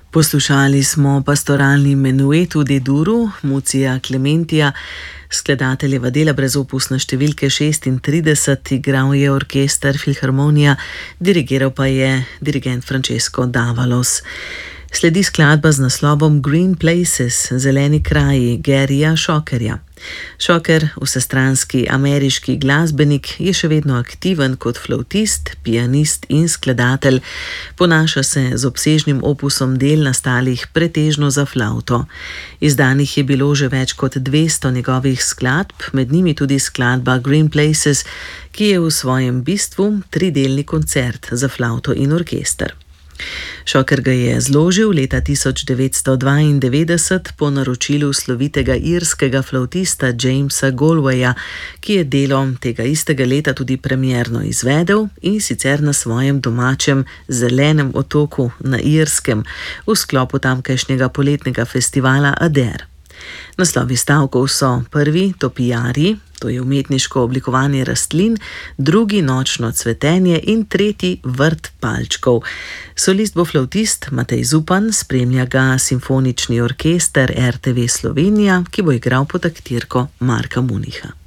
Poslušali smo pastoralni menuet v D-duru Mucija Klementija, skladateljeva dela brezopusna številke 36, igral je orkester Filharmonija, dirigiral pa je dirigent Francesco Davalos. Sledi skladba z naslovom Green Places, zeleni kraji, Garyja Shockerja. Shocker, vsestranski ameriški glasbenik, je še vedno aktiven kot flavtist, pianist in skladatelj. Ponaša se z obsežnim opusom del nastalih pretežno za flavto. Izdanih je bilo že več kot 200 njegovih skladb, med njimi tudi skladba Green Places, ki je v svojem bistvu tridelni koncert za flavto in orkester. Shocker ga je zložil leta 1992 po naročilu slovitega irskega flavtista Jamesa Galwaya, ki je delo tega istega leta tudi premierno izvedel, in sicer na svojem domačem Zelenem otoku na Irskem v sklopu tamkajšnjega poletnega festivala Ader. Naslovi stavkov so: prvi Topiarji, to je umetniško oblikovanje rastlin, drugi Nočno cvetenje in tretji Vrt palčkov. Solist bo flavtist Matej Zupan, spremlja ga simfonični orkester RTV Slovenija, ki bo igral pod taktirko Marka Municha.